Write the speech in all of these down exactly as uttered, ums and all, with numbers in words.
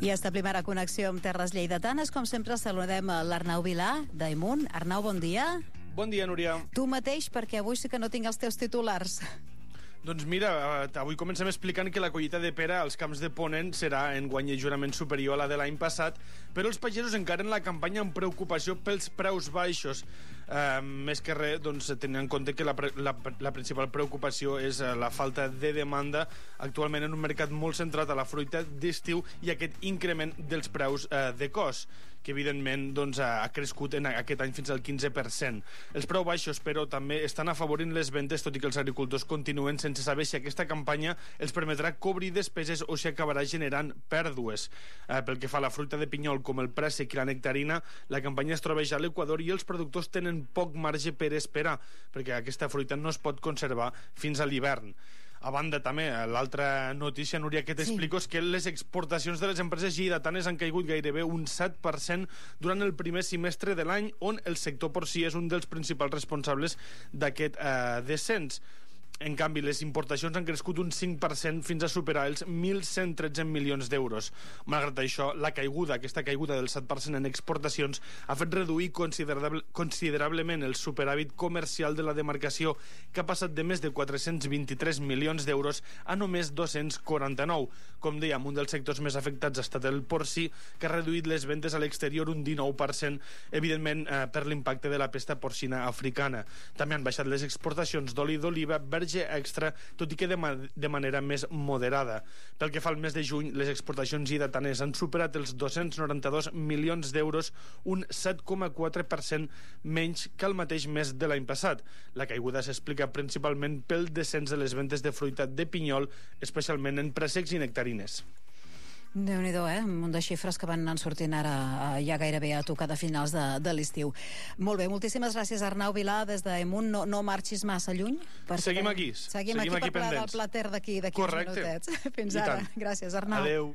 I establim ara connexió amb Terres Lleidatanes. Com sempre, saludem l'Arnau Vilà, d'Aimunt. Arnau, bon dia. Bon dia, Núria. Tu mateix, perquè avui sí que no tinc els teus titulars. Doncs mira, avui comencem explicant que la collita de pera als camps de Ponent serà enguany lleugerament superior a la de l'any passat, però els pagesos encaren la campanya amb preocupació pels preus baixos. Eh, més que res, doncs, tenint en compte que la, la, la principal preocupació és la falta de demanda actualment en un mercat molt centrat a la fruita d'estiu i aquest increment dels preus eh, de cost, que evidentment doncs, ha crescut en aquest any fins al quinze per cent. Els preus baixos, però, també estan afavorint les ventes, tot i que els agricultors continuen sense sense saber si aquesta campanya els permetrà cobrir despeses o si acabarà generant pèrdues. Eh, pel que fa a la fruita de pinyol, com el préssec i la nectarina, la campanya es troba ja a l'Equador i els productors tenen poc marge per esperar, perquè aquesta fruita no es pot conservar fins a l'hivern. A banda, també, l'altra notícia, Núria, que t'explico, sí. és que les exportacions de les empreses lleidatanes han caigut gairebé un set per cent durant el primer semestre de l'any, on el sector porcí és un dels principals responsables d'aquest eh, descens. En canvi, les importacions han crescut un cinc per cent fins a superar els mil cent tretze milions d'euros. Malgrat això, la caiguda, aquesta caiguda del set per cent en exportacions ha fet reduir considerable, considerablement el superàvit comercial de la demarcació, que ha passat de més de quatre-cents vint-i-tres milions d'euros a només dos-cents quaranta-nou. Com dèiem, un dels sectors més afectats ha estat el porcí, que ha reduït les ventes a l'exterior un dinou per cent, evidentment eh, per l'impacte de la pesta porcina africana. També han baixat les exportacions d'oli d'oliva, verge extra, tot i que de, ma de manera més moderada. Pel que fa al mes de juny, les exportacions lleidatanes han superat els dos-cents noranta-dos milions d'euros, un set coma quatre per cent menys que el mateix mes de l'any passat. La caiguda s'explica principalment pel descens de les ventes de fruita de pinyol, especialment en préssecs i nectarines. Déu-n'hi-do, eh? Un munt de xifres que van anar sortint ara ja gairebé a tocar de finals de, de l'estiu. Molt bé, moltíssimes gràcies, Arnau Vilà, des d'Aimunt. No, no marxis massa lluny. Seguim aquí. Seguim, Seguim aquí, aquí per parlar del plater d'aquí d'aquí uns minutets. Fins I ara. Tant. Gràcies, Arnau. Adéu.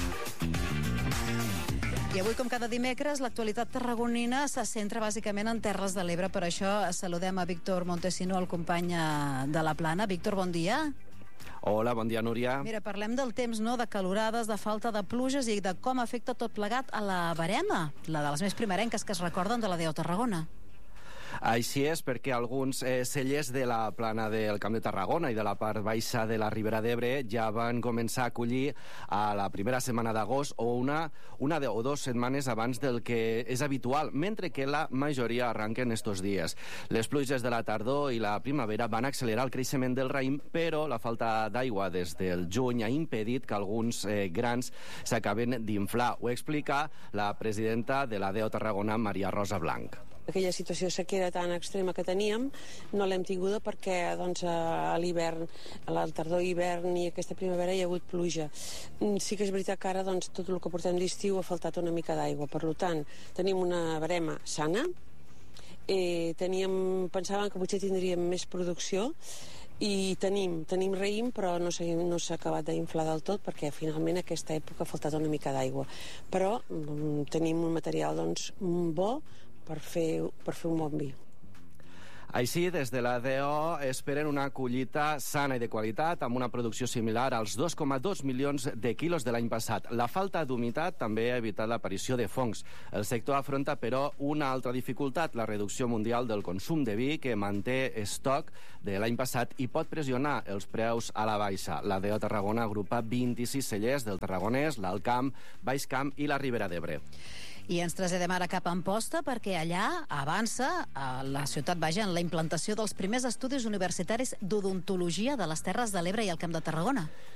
I avui, com cada dimecres, l'actualitat tarragonina se centra bàsicament en Terres de l'Ebre. Per això saludem a Víctor Montesino, el company de la Plana. Víctor, bon dia. Hola, bon dia, Núria. Mira, parlem del temps, no?, de calorades, de falta de pluges i de com afecta tot plegat a la verema, la de les més primerenques que es recorden de la D O Tarragona. Així és, perquè alguns eh, cellers de la plana del Camp de Tarragona i de la part baixa de la Ribera d'Ebre ja van començar a acollir a la primera setmana d'agost o una, una de, o dues setmanes abans del que és habitual, mentre que la majoria arranquen estos dies. Les pluges de la tardor i la primavera van accelerar el creixement del raïm, però la falta d'aigua des del juny ha impedit que alguns eh, grans s'acaben d'inflar. Ho explica la presidenta de la D O Tarragona, Maria Rosa Blanc. Aquella situació de sequera tan extrema que teníem no l'hem tinguda perquè doncs, a l'hivern, a la tardor i hivern i aquesta primavera hi ha hagut pluja. Sí que és veritat que ara doncs, tot el que portem d'estiu ha faltat una mica d'aigua, per tant tenim una verema sana, eh, teníem, pensàvem que potser tindríem més producció i tenim, tenim raïm, però no s'ha no s'ha acabat d'inflar del tot perquè finalment a aquesta època ha faltat una mica d'aigua, però mm, tenim un material doncs, bo per fer, per fer un bon vi. Així, des de la D O esperen una collita sana i de qualitat amb una producció similar als dos coma dos milions de quilos de l'any passat. La falta d'humitat també ha evitat l'aparició de fongs. El sector afronta, però, una altra dificultat, la reducció mundial del consum de vi, que manté estoc de l'any passat i pot pressionar els preus a la baixa. La D O Tarragona agrupa vint-i-sis cellers del Tarragonès, l'Alt Camp, Baix Camp i la Ribera d'Ebre. I ens traslladem ara cap a Amposta perquè allà avança a la ciutat Baja en la implantació dels primers estudis universitaris d'odontologia de les Terres de l'Ebre i el Camp de Tarragona.